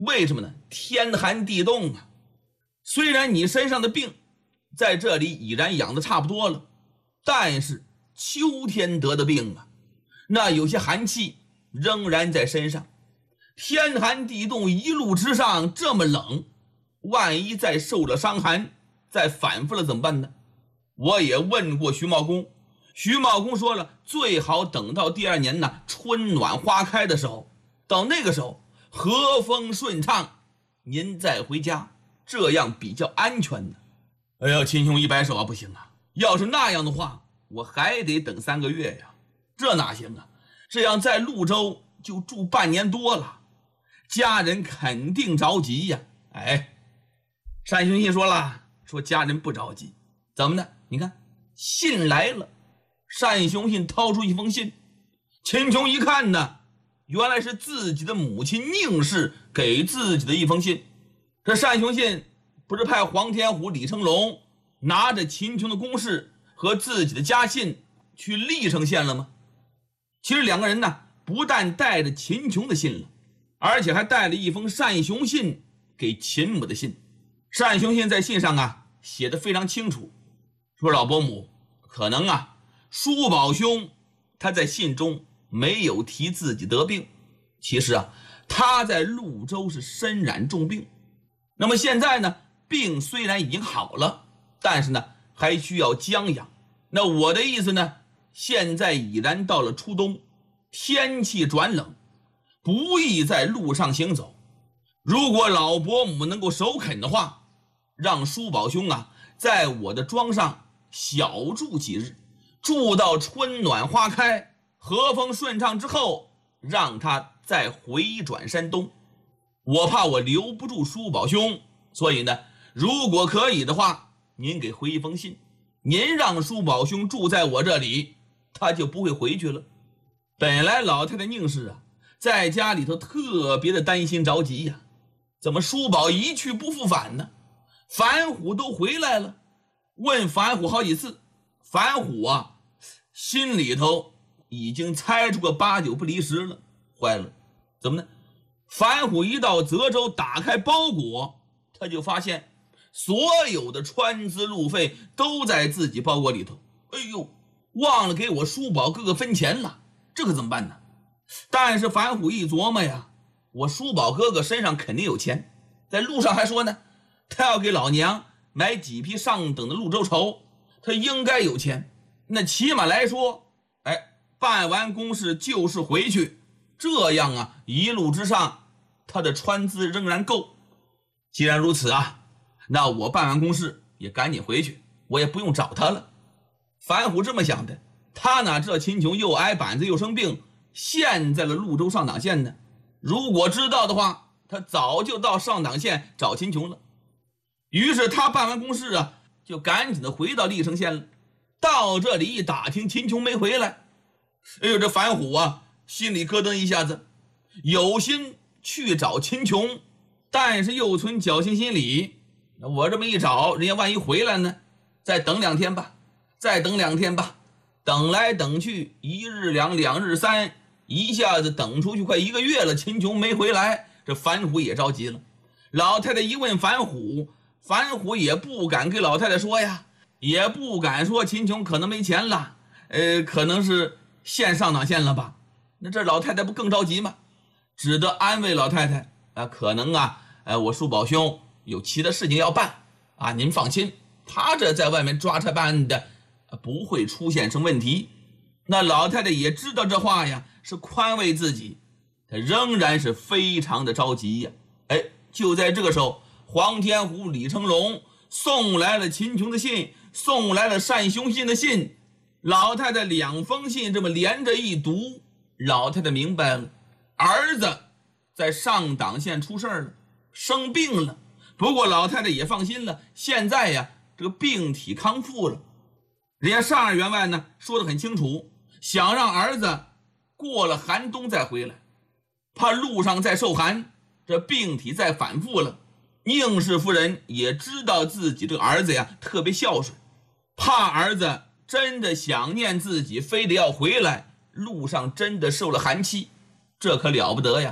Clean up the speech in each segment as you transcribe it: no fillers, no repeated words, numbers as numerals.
为什么呢？天寒地冻啊！虽然你身上的病在这里已然养得差不多了，但是秋天得的病啊，那有些寒气仍然在身上。天寒地冻，一路之上这么冷，万一再受了伤寒，再反复了怎么办呢？我也问过徐茂公，徐茂公说了，最好等到第2年呢，春暖花开的时候，到那个时候和风顺畅，您再回家，这样比较安全的。哎呀，秦琼一摆手啊，不行啊，要是那样的话，我还得等3个月呀，这哪行啊？这样在潞州就住半年多了，家人肯定着急呀。哎，单雄信说了，说家人不着急，怎么呢？你看信来了，单雄信掏出一封信，秦琼一看呢，原来是自己的母亲宁氏给自己的一封信。这单雄信不是派黄天虎、李成龙拿着秦琼的公事和自己的家信去历城县了吗？其实2个人呢，不但带着秦琼的信了，而且还带了一封单雄信给秦母的信。单雄信在信上啊写得非常清楚，说老伯母，可能啊叔宝兄他在信中没有提自己得病，其实啊他在潞州是身染重病，那么现在呢病虽然已经好了，但是呢还需要将养。那我的意思呢，现在已然到了初冬，天气转冷，不宜在路上行走。如果老伯母能够首肯的话，让叔宝兄啊在我的庄上小住几日，住到春暖花开、和风顺畅之后，让他再回转山东。我怕我留不住叔宝兄，所以呢，如果可以的话，您给回一封信，您让叔宝兄住在我这里，他就不会回去了。本来老太太宁氏啊，在家里头特别的担心着急呀，怎么叔宝一去不复返呢？樊虎都回来了，问樊虎好几次，樊虎啊心里头已经猜出个8、9不离10了。坏了，怎么呢？樊虎一到泽州，打开包裹，他就发现所有的川资路费都在自己包裹里头。哎呦，忘了给我叔宝哥哥分钱了，这可怎么办呢？但是樊虎一琢磨呀，我叔宝哥哥身上肯定有钱，在路上还说呢，他要给老娘买几匹上等的潞州绸，他应该有钱。那起码来说，办完公事就是回去，这样啊，一路之上他的川资仍然够。既然如此啊，那我办完公事也赶紧回去，我也不用找他了。樊虎这么想的，他哪知道秦琼又挨板子又生病，陷在了潞州上党县呢？如果知道的话，他早就到上党县找秦琼了。于是他办完公事啊，就赶紧的回到历城县了。到这里一打听，秦琼没回来。哎呦，这樊虎啊心里咯噔一下子，有心去找秦琼，但是又存侥幸心理，我这么一找，人家万一回来呢？再等2天吧，再等2天吧。等来等去，1日2，2日3，一下子等出去快1个月了，秦琼没回来，这樊虎也着急了。老太太一问樊虎，樊虎也不敢给老太太说呀，也不敢说秦琼可能没钱了，可能是县上党县了吧。那这老太太不更着急吗？只得安慰老太太可能啊，我叔宝兄有其他事情要办啊，您放心，他这在外面抓差办的，不会出现什么问题。那老太太也知道这话呀是宽慰自己，她仍然是非常的着急呀。就在这个时候，黄天虎、李成龙送来了秦琼的信，送来了单雄信的信。老太太2封信这么连着一读，老太太明白了，儿子在上党县出事了，生病了。不过老太太也放心了，现在呀这个病体康复了。人家上二员外呢说得很清楚，想让儿子过了寒冬再回来，怕路上再受寒，这病体再反复了。宁氏夫人也知道自己这个儿子呀特别孝顺，怕儿子真的想念自己，非得要回来，路上真的受了寒气，这可了不得呀。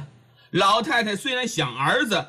老太太虽然想儿子，